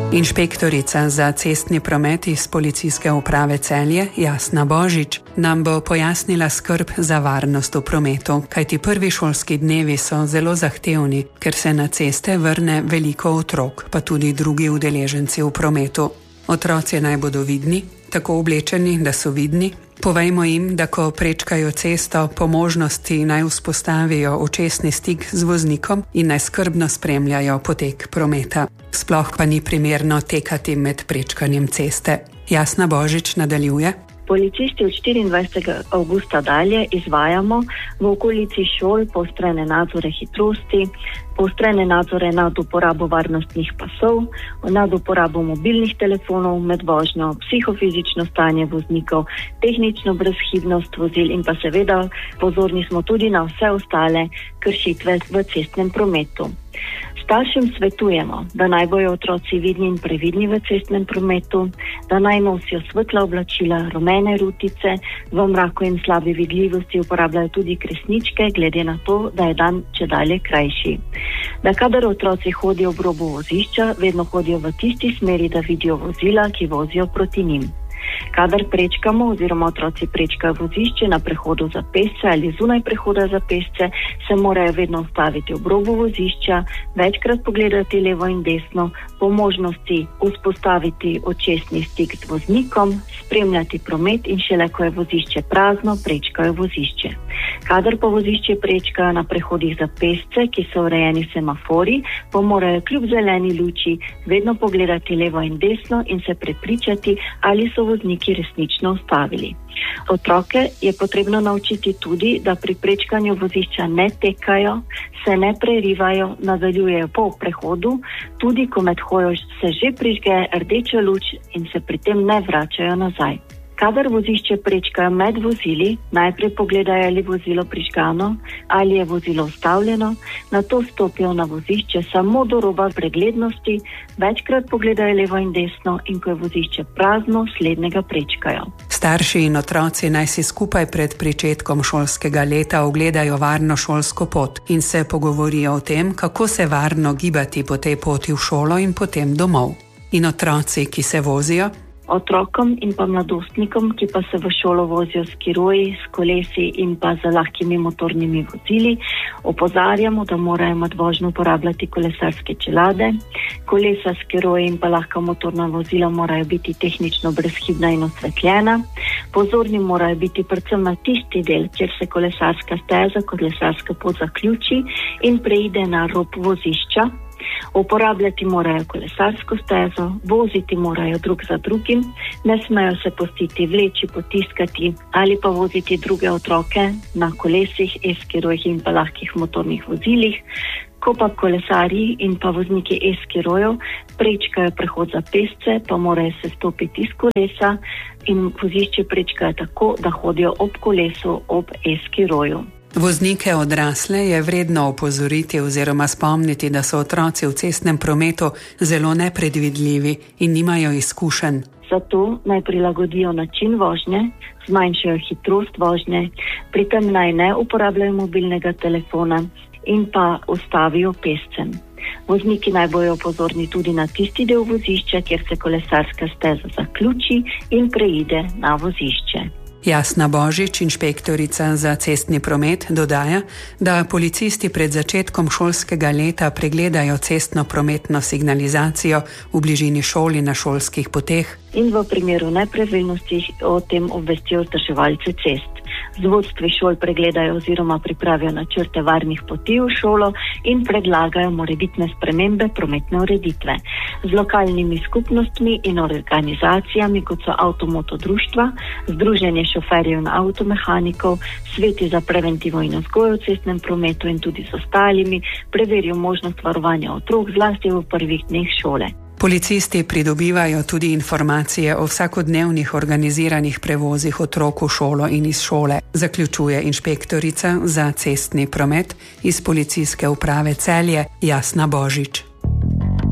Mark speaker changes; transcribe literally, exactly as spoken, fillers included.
Speaker 1: Inšpektorica za cestni promet iz Policijske uprave Celje, Jasna Božič, nam bo pojasnila skrb za varnost v prometu, kajti prvi šolski dnevi so zelo zahtevni, ker se na ceste vrne veliko otrok, pa tudi drugi udeleženci v prometu. Otroci naj bodo vidni, tako oblečeni, da so vidni. Povejmo jim, da ko prečkajo cesto, po možnosti naj vzpostavijo očesni stik z voznikom in naj skrbno spremljajo potek prometa. Sploh pa ni primerno tekati med prečkanjem ceste. Jasna Božič nadaljuje.
Speaker 2: Policisti od štiriindvajsetega avgusta dalje izvajamo v okolici šol poostrene nadzore hitrosti, poostrene nadzore nad uporabo varnostnih pasov, nad uporabo mobilnih telefonov med vožnjo, psihofizično stanje voznikov, tehnično brezhibnost vozil in pa seveda pozorni smo tudi na vse ostale kršitve v cestnem prometu. Staršem svetujemo, da naj bojo otroci vidni in previdni v cestnem prometu, da naj nosijo svetla oblačila, rumene rutice, v mraku in slabi vidljivosti uporabljajo tudi kresničke, glede na to, da je dan čedalje krajši. Da kadar otroci hodijo ob robu vozišča, vedno hodijo v tisti smeri, da vidijo vozila, ki vozijo proti njim. Kadar prečkamo oziroma otroci prečkajo vozišče na prehodu za pešce ali zunaj prehoda za pešce, se morajo vedno ustaviti ob robu vozišča, večkrat pogledati levo in desno, po možnosti vzpostaviti očesni stik z voznikom, spremljati promet in šele ko je vozišče prazno, prečkajo vozišče. Kadar pa vozišče prečkajo na prehodih za pešce, ki so urejeni semafori, pa morajo kljub zeleni luči vedno pogledati levo in desno in se prepričati, ali so vozniki resnično ustavili. Otroke je potrebno naučiti tudi, da pri prečkanju vozišča ne tekajo, se ne prerivajo, nadaljujejo po prehodu, tudi ko med hojo se že prižge rdeča luč in se pri tem ne vračajo nazaj. Kadar vozišče prečkajo med vozili, najprej pogledajo, ali je vozilo prižgano, ali je vozilo ustavljeno, nato stopijo na vozišče samo do roba preglednosti, večkrat pogledajo levo in desno in ko je vozišče prazno, slednjega prečkajo.
Speaker 1: Starši in otroci naj si skupaj pred pričetkom šolskega leta ogledajo varno šolsko pot in se pogovorijo o tem, kako se varno gibati po tej poti v šolo in potem domov. In otroci, ki se vozijo,
Speaker 2: Otrokom in pa mladostnikom, ki pa se v šolo vozijo s skiroji, s kolesi in pa z lahkimi motornimi vozili, opozarjamo, da morajo med vožnjo uporabljati kolesarske čelade. Kolesa, skiroji in pa lahka motorna vozila morajo biti tehnično brezhibna in osvetljena. Pozorni morajo biti predvsem na tisti del, kjer se kolesarska steza, kolesarska pot zaključi in preide na rob vozišča. Uporabljati morajo kolesarsko stezo, voziti morajo drug za drugim, ne smejo se pustiti vleči, potiskati ali pa voziti druge otroke na kolesih, e-skirojih in pa lahkih motornih vozilih. Ko pa kolesarji in pa vozniki e-skirojev prečkajo prehod za pešce, pa morajo se stopiti iz kolesa in vozišče prečkajo tako, da hodijo ob kolesu, ob e-skiroju.
Speaker 1: Voznike odrasle je vredno opozoriti oziroma spomniti, da so otroci v cestnem prometu zelo nepredvidljivi in nimajo izkušenj.
Speaker 2: Zato naj prilagodijo način vožnje, zmanjšajo hitrost vožnje, pri tem naj ne uporabljajo mobilnega telefona in pa ustavijo pešcem. Vozniki naj bojo pozorni tudi na tisti del vozišča, kjer se kolesarska steza zaključi in preide na vozišče.
Speaker 1: Jasna Božič, inšpektorica za cestni promet, dodaja, da policisti pred začetkom šolskega leta pregledajo cestno-prometno signalizacijo v bližini šol in na šolskih poteh.
Speaker 2: In v primeru nepravilnosti o tem obvestijo vzdrževalce cest. Z vodstvi šol pregledajo oziroma pripravijo načrte varnih poti v šolo in predlagajo morebitne spremembe prometne ureditve. Z lokalnimi skupnostmi in organizacijami, kot so avtomoto društva, Združenje šoferjev in avtomehanikov, sveti za preventivo in vzgojo v cestnem prometu in tudi z ostalimi, preverijo možnost varovanja otrok zlasti v prvih dneh šole.
Speaker 1: Policisti pridobivajo tudi informacije o vsakodnevnih organiziranih prevozih otrok v šolo in iz šole, zaključuje inšpektorica za cestni promet iz Policijske uprave Celje, Jasna Božič.